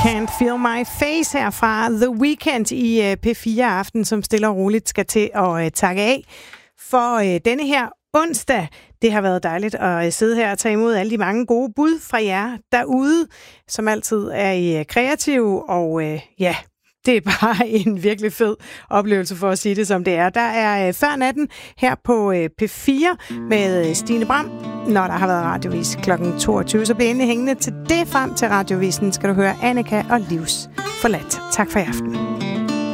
Can't Feel My Face her fra The Weeknd i P4 Aften, som stille og roligt skal til at takke af for denne her onsdag. Det har været dejligt at sidde her og tage imod alle de mange gode bud fra jer derude, som altid er I kreative, og ja, det er bare en virkelig fed oplevelse for at sige det, som det er. Der er Før Natten her på P4 med Stine Bram, når der har været radiovis kl. 22. Så bliver endelig hængende til det. Frem til radiovisen skal du høre Annika og Livs Forladt. Tak for i aften.